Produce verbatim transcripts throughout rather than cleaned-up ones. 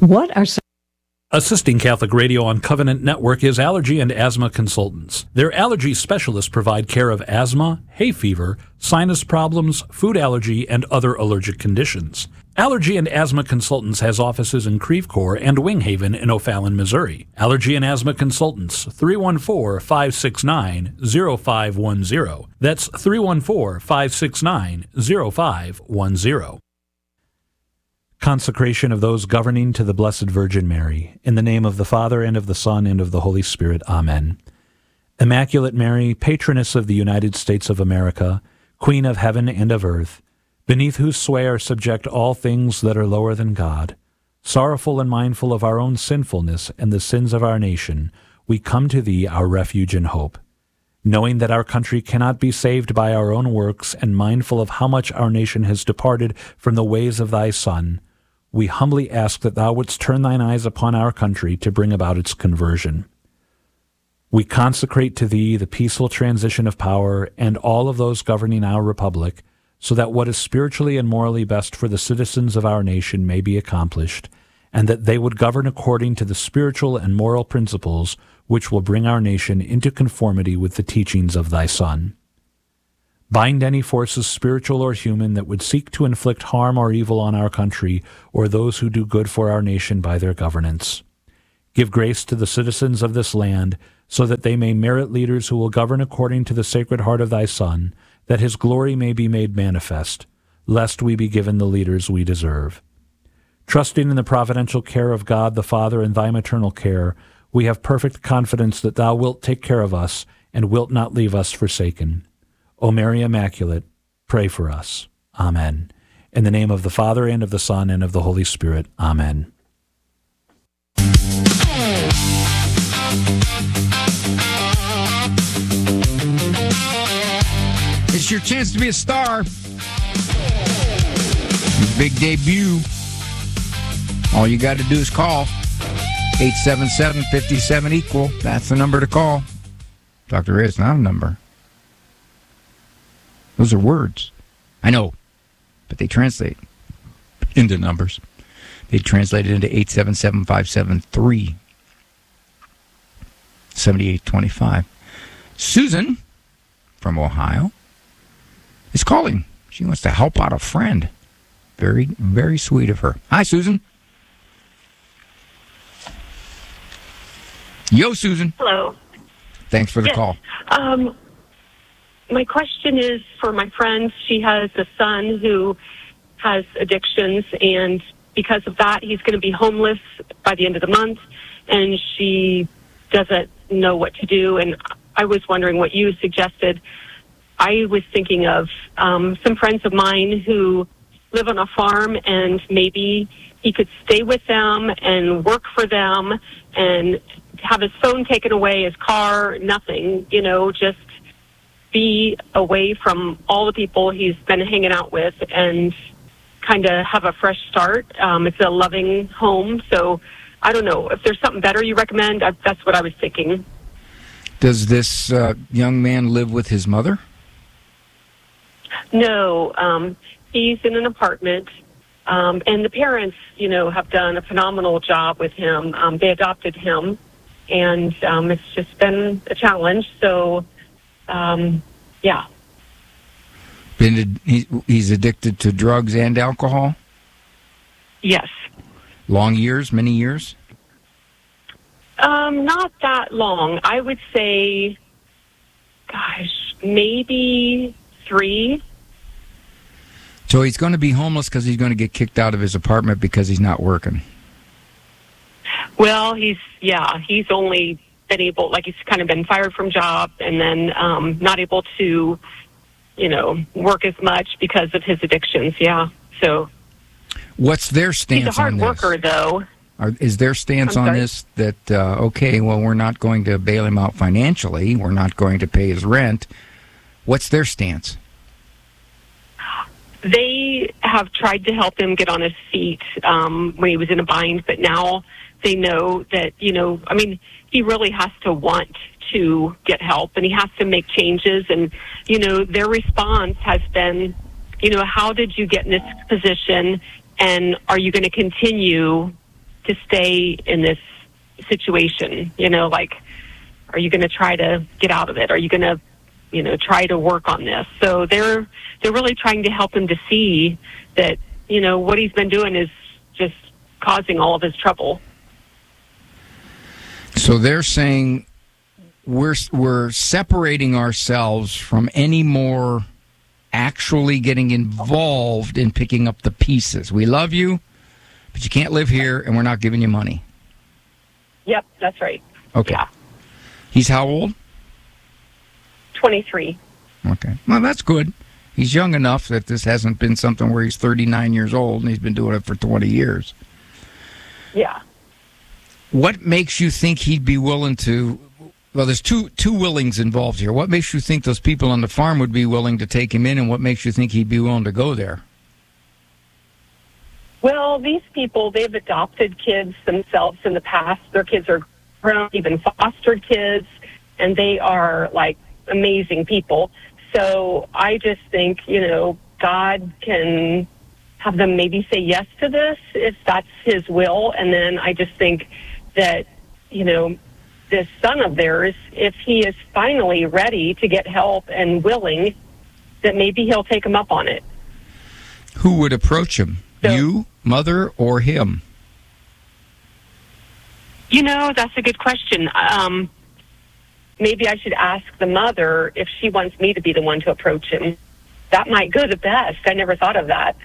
What are some Assisting Catholic Radio on Covenant Network is Allergy and Asthma Consultants. Their allergy specialists provide care of asthma, hay fever, sinus problems, food allergy, and other allergic conditions. Allergy and Asthma Consultants has offices in Creve Coeur and Wing Haven in O'Fallon, Missouri. Allergy and Asthma Consultants, three one four, five six nine, zero five one zero. That's three one four, five six nine, zero five one zero. Consecration of those governing to the Blessed Virgin Mary. In the name of the Father, and of the Son, and of the Holy Spirit. Amen. Immaculate Mary, patroness of the United States of America, Queen of heaven and of earth, beneath whose sway are subject all things that are lower than God, sorrowful and mindful of our own sinfulness and the sins of our nation, we come to thee, our refuge and hope. Knowing that our country cannot be saved by our own works, and mindful of how much our nation has departed from the ways of thy Son, we humbly ask that thou wouldst turn thine eyes upon our country to bring about its conversion. We consecrate to thee the peaceful transition of power and all of those governing our republic, so that what is spiritually and morally best for the citizens of our nation may be accomplished, and that they would govern according to the spiritual and moral principles which will bring our nation into conformity with the teachings of thy Son. Bind any forces, spiritual or human, that would seek to inflict harm or evil on our country or those who do good for our nation by their governance. Give grace to the citizens of this land, so that they may merit leaders who will govern according to the Sacred Heart of thy Son, that his glory may be made manifest, lest we be given the leaders we deserve. Trusting in the providential care of God the Father and thy maternal care, we have perfect confidence that thou wilt take care of us and wilt not leave us forsaken. O Mary Immaculate, pray for us. Amen. In the name of the Father, and of the Son, and of the Holy Spirit. Amen. It's your chance to be a star. Your big debut. All you got to do is call eight seven seven, five seven, equal. That's the number to call. Doctor It's not a number. Those are words. I know, but they translate into numbers. They translate it into eight seven seven, five seven three, seven eight two five. Susan from Ohio is calling. She wants to help out a friend. Very, very sweet of her. Hi, Susan. Yo, Susan. Hello. Thanks for the yes. call. Um, my question is for my friend. She has a son who has addictions, and because of that, he's going to be homeless by the end of the month, and she doesn't know what to do. And I was wondering what you suggested. I was thinking of um, some friends of mine who live on a farm, and maybe he could stay with them and work for them and have his phone taken away, his car, nothing, you know, just be away from all the people he's been hanging out with and kind of have a fresh start. Um, it's a loving home, so I don't know. If there's something better you recommend, I, that's what I was thinking. Does this uh, young man live with his mother? No, um, he's in an apartment, um, and the parents, you know, have done a phenomenal job with him. Um, they adopted him, and um, it's just been a challenge. So, um, yeah. Been, he, he's addicted to drugs and alcohol? Yes. Long years, many years? Um, not that long. I would say, gosh, maybe three. So he's going to be homeless because he's going to get kicked out of his apartment because he's not working. Well, he's, yeah, he's only been able, like he's kind of been fired from job and then um, not able to, you know, work as much because of his addictions, yeah. So what's their stance on this? He's a hard worker, though. Are, is their stance I'm on sorry? this that, uh, okay, well, we're not going to bail him out financially, we're not going to pay his rent. What's their stance? They have tried to help him get on his feet um, when he was in a bind, but now they know that, you know, I mean, he really has to want to get help, and he has to make changes. And, you know, their response has been, you know, how did you get in this position, and are you going to continue to stay in this situation? You know, like, are you going to try to get out of it? Are you going to, you know, try to work on this? So they're they're really trying to help him to see that, you know, what he's been doing is just causing all of his trouble. So they're saying we're we're separating ourselves from any more actually getting involved in picking up the pieces. We love you, but you can't live here, and we're not giving you money. Yep, that's right. Okay. Yeah. He's how old? twenty-three. Okay. Well, that's good. He's young enough that this hasn't been something where he's thirty-nine years old and he's been doing it for twenty years. Yeah. What makes you think he'd be willing to... Well, there's two two willings involved here. What makes you think those people on the farm would be willing to take him in, and what makes you think he'd be willing to go there? Well, these people, they've adopted kids themselves in the past. Their kids are grown, even fostered kids, and they are, like, amazing people. So I just think, you know, God can have them maybe say yes to this if that's his will. And then I just think that, you know, this son of theirs, if he is finally ready to get help and willing, that maybe he'll take him up on it. Who would approach him? So, you, mother, or him? You know, that's a good question. Um, maybe I should ask the mother if she wants me to be the one to approach him. That might go the best. I never thought of that.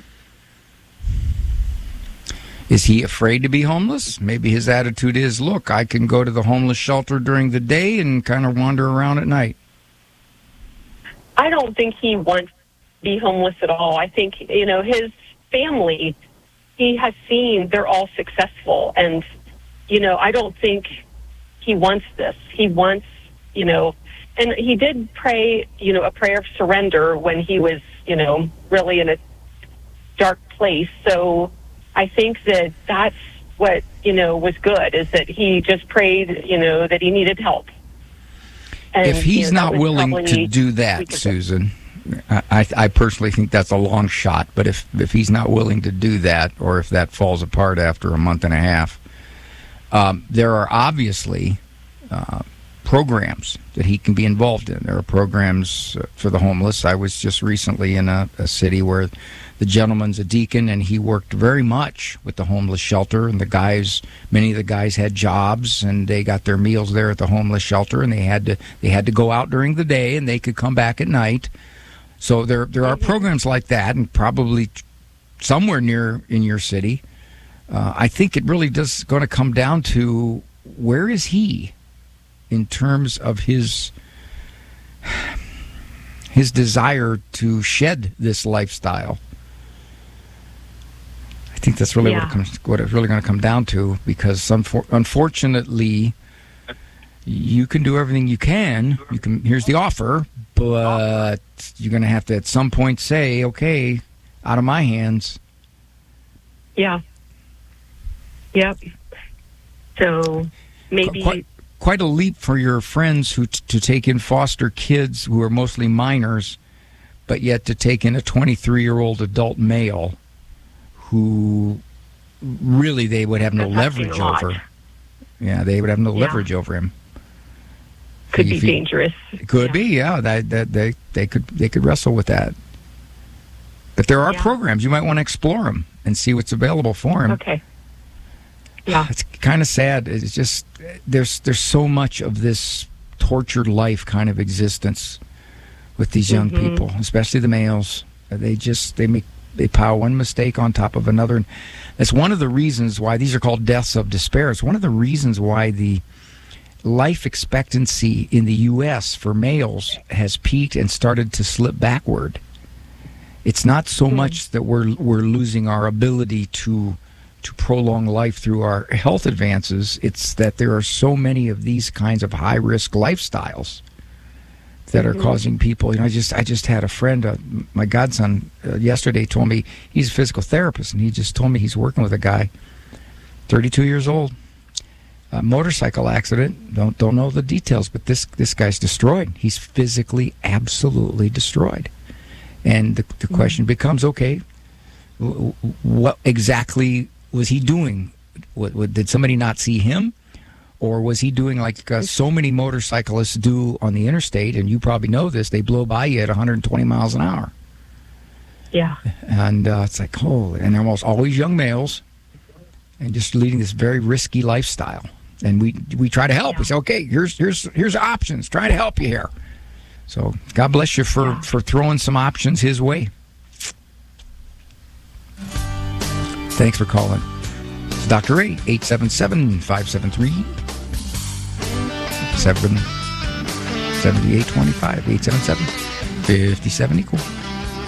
Is he afraid to be homeless? Maybe his attitude is, look, I can go to the homeless shelter during the day and kind of wander around at night. I don't think he wants to be homeless at all. I think, you know, his family, he has seen they're all successful. And, you know, I don't think he wants this. He wants, you know, and he did pray, you know, a prayer of surrender when he was, you know, really in a dark place. So I think that that's what, you know, was good, is that he just prayed, you know, that he needed help. And, if he's you know, not willing to do that, Susan, I, I personally think that's a long shot. But if, if he's not willing to do that, or if that falls apart after a month and a half, um, there are obviously uh, programs that he can be involved in. There are programs for the homeless. I was just recently in a, a city where the gentleman's a deacon, and he worked very much with the homeless shelter. And the guys, many of the guys had jobs, and they got their meals there at the homeless shelter, and they had to they had to go out during the day, and they could come back at night. So there there are programs like that, and probably somewhere near in your city. Uh, I think it really does going to come down to where is he in terms of his his desire to shed this lifestyle. I think that's really yeah. what, it comes, what it's really going to come down to, because unfor- unfortunately, you can do everything you can. You can. Here's the offer, but you're going to have to at some point say, "Okay, out of my hands." Yeah. Yep. So maybe quite, quite a leap for your friends who t- to take in foster kids who are mostly minors, but yet to take in a twenty-three-year-old adult male who really they would have no That's leverage over. Yeah, they would have no yeah. leverage over him. Could be dangerous. It could yeah. be, yeah. That that they they could they could wrestle with that. But there are yeah. programs. You might want to explore them and see what's available for him. Okay. Yeah. It's kind of sad. It's just there's there's so much of this tortured life kind of existence with these young mm-hmm. people, especially the males. They just they make they pile one mistake on top of another. And that's one of the reasons why these are called deaths of despair. It's one of the reasons why the life expectancy in the U S for males has peaked and started to slip backward. It's not so mm. much that we're we're losing our ability to to prolong life through our health advances. It's that there are so many of these kinds of high risk lifestyles that are mm-hmm. causing people. You know, I just I just had a friend, uh, my godson, uh, yesterday told me he's a physical therapist, and he just told me he's working with a guy, thirty-two years old, a motorcycle accident. Don't don't know the details, but this this guy's destroyed. He's physically, absolutely destroyed. And the the question mm-hmm. becomes, okay, w- what exactly was he doing? What, what, did somebody not see him? Or was he doing like uh, so many motorcyclists do on the interstate, and you probably know this, they blow by you at one hundred twenty miles an hour. Yeah. And uh, it's like, oh, and they're almost always young males and just leading this very risky lifestyle. And we we try to help. Yeah. We say, okay, here's here's here's options. Try to help you here. So God bless you for, Yeah. for throwing some options his way. Thanks for calling. It's Doctor Ray, eight seven seven, five seven three, seven seven eight two five, eight seven seven, five seven equal.